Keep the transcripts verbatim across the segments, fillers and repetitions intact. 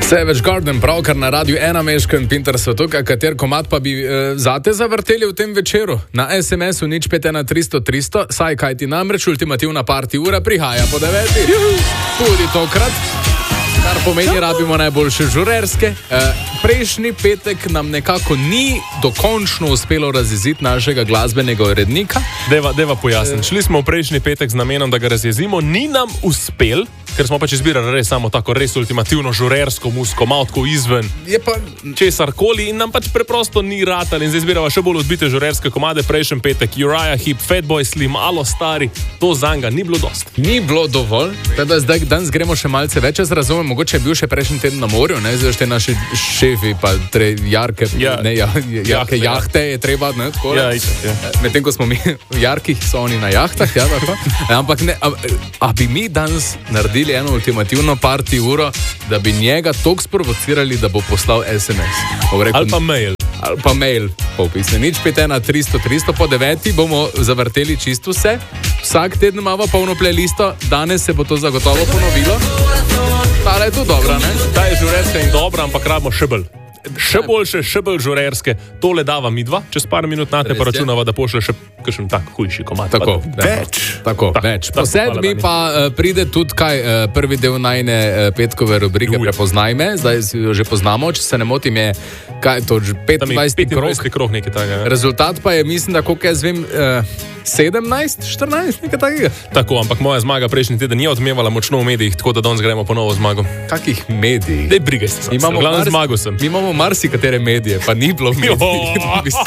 Savage Garden, pravkar na Radiu ena meška in Pinter Svetuka, kater komad pa bi e, zate zavrteli v tem večeru? Na es em esu nič pet ena tristo tristo, saj kaj ti namreč ultimativna party ura prihaja po deveti. Tudi tokrat, kar pomeni, rabimo najboljše žurerske. E, prejšnji petek nam nekako ni dokončno uspelo razjeziti našega glasbenega urednika. Deva, deva pojasniti. Šli smo v prejšnji petek z namenom, da ga razjezimo. Ni nam uspel, ker smo pač izbirali res samo tako res ultimativno žurersko musko, malo tako izven pa... česarkoli in nam pač preprosto ni ratal in zdaj izbirava še bolj odbite žurerske komade. Prejšnji petek Uriah Heep, Fatboy Slim, Alo Stari, to zanga ni bilo dost. Ni bilo dovolj, teda zdaj danes gremo še malce več, jaz razumem, mogoče je bil še prejšnji teden na morju, ne, zdaj še naši šefi pa tre jarke, ja. ne, ja, jarke, jahte je treba, ne, tako ja, ja. Medtem ko smo mi v jarkih, so oni na jahtah, ja, tako. Ampak ne, a, a bi mi danes naredili eno ultimativno party uro, da bi njega toliko sprovocirali, da bo poslal es em es. Rekel, ali pa mail. Ali pa mail, popisne. Nič pet ena tristo tristo, po deveti bomo zavrteli čisto vse. Vsak teden imamo polno playlisto, danes se bo to zagotovo ponovilo. Tale je tu dobra, ne? Ta je žurerska in dobra, ampak rabimo še bolj. Še boljše, še bolj žurerske. Tole dava mi dva, čez par minut nate pa računava, da pošle še kakšen tak hujši komad. Tako, več. Tako, tak, več. Po sedmi pa uh, pride tudi kaj, uh, prvi del najne uh, petkove rubrike Prepoznaj me, zdaj jo že poznamo, če se ne motim je, kaj je to, petindvajseti krog. krog nekaj takega. Rezultat pa je, mislim, da koliko jaz vem, uh, sedemnajst, štirinajst, nekaj takega. Tako, ampak moja zmaga prejšnji teden ni odmevala močno v medijih, tako da danes gremo po novo zmago. Kakih medijih? Dej brigaj se, sem, glavno zmago sem. Mi imamo marsikatere medije, pa ni bilo v medijih.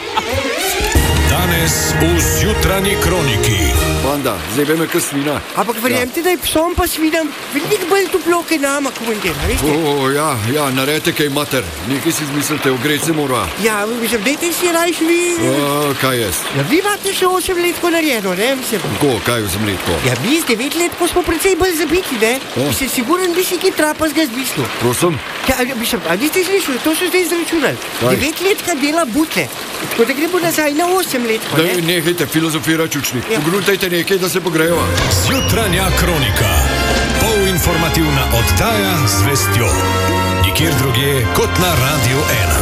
Danes v Zjutranji kroniki. Vanda, zdaj veme, kaj svina. Ampak verjemte, da je psom pa svinam veliko bolj toplo, kaj nama, komandir, veste? O, ja, ja, naredite kaj mater. Nekaj si izmislite, ogrejce mora. Ja, mislim, dajte si rajš vi... O, kaj jaz? Ja, vi imate še osem letko narejeno, ne, mislim. Ko, kaj osem letko? Ja, mi z devet letko smo precej bolj zabiti, ne? O. Mislim, siguren bi si kaj trapazga zmislil. Prosim? Ja, mislim, a niste slišali, to so zdaj izračunali. Devet letka dela butle. Tako da gremo nazaj na osem letko, ne? Daj, nehajte filozofirati, učnik. Ja. Pogrutajte nekaj, da se pogrejeva. Zjutranja kronika. Polinformativna oddaja z vestjo. Nikjer drugje kot na Radiu ena.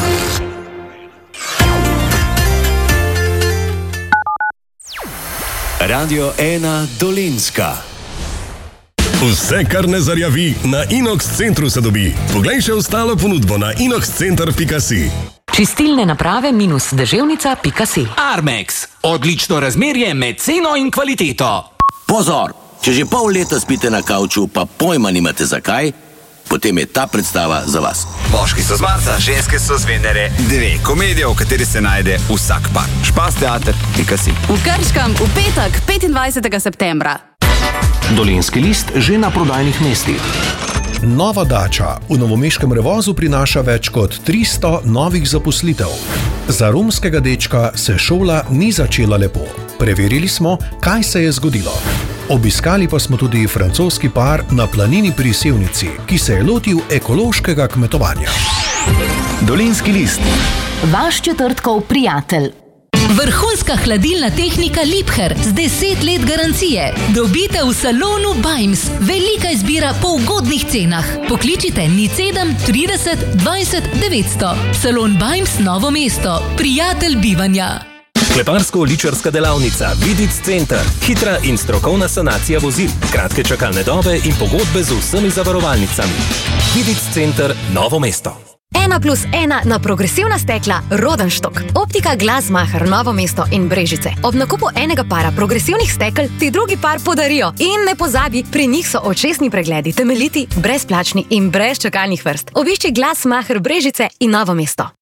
Radio ena Dolenjska. Vse, kar ne zarjavi, na Inox centru se dobi. Poglej še ostalo ponudbo na inox center pika si. Čistilne naprave minus deževnica pika si. Armex. Odlično razmerje med ceno in kvaliteto. Pozor, če že pol leta spite na kavču, pa pojma nimate zakaj, potem je ta predstava za vas. Moški so z Marsa, ženske so z Venere. Dve komedije, v kateri se najde vsak par. Špas teater pika si. V Krškem v petek, petindvajsetega septembra. Dolenjski list že na prodajnih mestih. Nova dača v novomeškem Revozu prinaša več kot tristo novih zaposlitev. Za romskega dečka se šola ni začela lepo. Preverili smo, kaj se je zgodilo. Obiskali pa smo tudi francoski par na planini pri Sevnici, ki se je lotil ekološkega kmetovanja. Dolenjski list. Vaš četrtkov prijatelj. Vrhunska hladilna tehnika Liebherr z deset let garancije. Dobite v salonu Bajms. Velika izbira po ugodnih cenah. Pokličite nič sedem trideset dvajset devetsto. Salon Bajms Novo mesto. Prijatelj bivanja. Kleparsko-ličarska delavnica Vidic Center. Hitra in strokovna sanacija vozil. Kratke čakalne dobe in pogodbe z vsemi zavarovalnicami. Vidic Center Novo mesto. Ena plus ena na progresivna stekla Rodenstock. Optika Glasmacher Novo mesto in Brežice. Ob nakupu enega para progresivnih stekel ti drugi par podarijo. In ne pozabi, pri njih so očesni pregledi temeljiti, brezplačni in brez čakalnih vrst. Obišči Glasmacher Brežice in Novo mesto.